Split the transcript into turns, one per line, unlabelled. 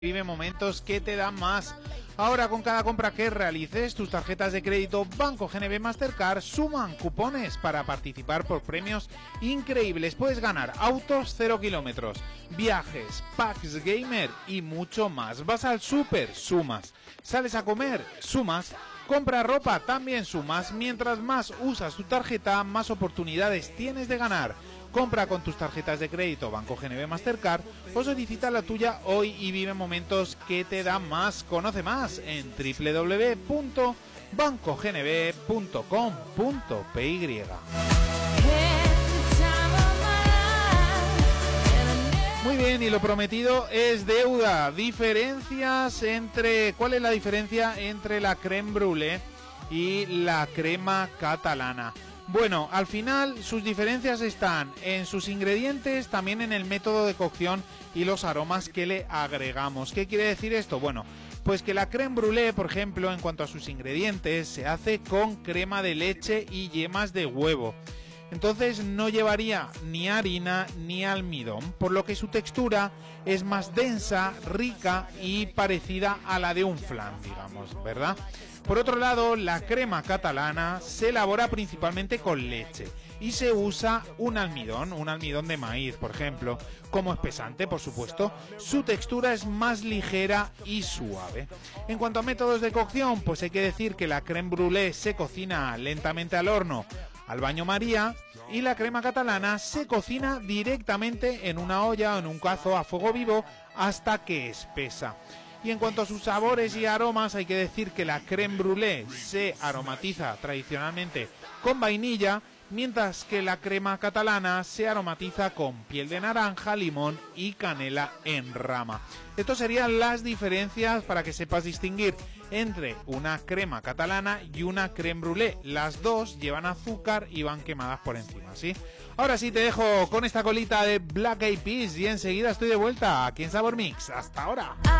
Vive momentos que te dan más. Ahora, con cada compra que realices, tus tarjetas de crédito Banco GNB Mastercard suman cupones para participar por premios increíbles. Puedes ganar autos 0 kilómetros, viajes, packs gamer y mucho más. Vas al súper, sumas. Sales a comer, sumas. Compra ropa, también sumas. Mientras más usas tu tarjeta, más oportunidades tienes de ganar. Compra con tus tarjetas de crédito Banco GNB Mastercard o solicita la tuya hoy y vive momentos que te dan más. Conoce más en www.bancognb.com.py. Muy bien, y lo prometido es deuda. ¿Cuál es la diferencia entre la crème brûlée y la crema catalana? Bueno, al final sus diferencias están en sus ingredientes, también en el método de cocción y los aromas que le agregamos. ¿Qué quiere decir esto? Bueno, pues que la crème brûlée, por ejemplo, en cuanto a sus ingredientes, se hace con crema de leche y yemas de huevo. Entonces no llevaría ni harina ni almidón, por lo que su textura es más densa, rica y parecida a la de un flan, digamos, ¿verdad? Por otro lado, la crema catalana se elabora principalmente con leche y se usa un almidón de maíz, por ejemplo, como espesante, por supuesto. Su textura es más ligera y suave. En cuanto a métodos de cocción, pues hay que decir que la crème brûlée se cocina lentamente al horno, al baño María, y la crema catalana se cocina directamente en una olla o en un cazo a fuego vivo hasta que espesa. Y en cuanto a sus sabores y aromas, hay que decir que la crème brûlée se aromatiza tradicionalmente con vainilla, mientras que la crema catalana se aromatiza con piel de naranja, limón y canela en rama. Estas serían las diferencias para que sepas distinguir entre una crema catalana y una crème brûlée. Las dos llevan azúcar y van quemadas por encima, ¿sí? Ahora sí te dejo con esta colita de Black Eyed Peas y enseguida estoy de vuelta aquí en Sabor Mix. ¡Hasta ahora!